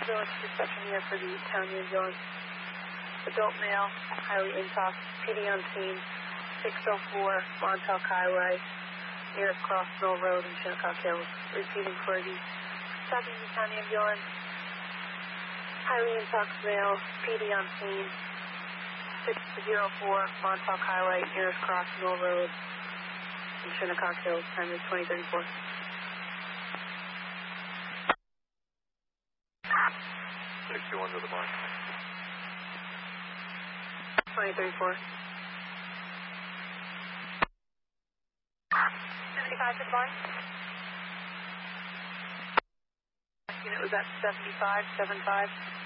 ambulance reception here for the county ambulance. Adult male, highly intoxicated, PD on scene, 604 Montauk Highway, nearest Cross Mill Road in Shinnecock Hills. Repeating for the Southampton County ambulance. Highly intoxicated male, PD on scene, 604 Montauk Highway, nearest Cross Mill Road in Shinnecock Hills. Time is 2034. 61 to the barn. 2034. 75 to the barn. Unit was at 75, 75.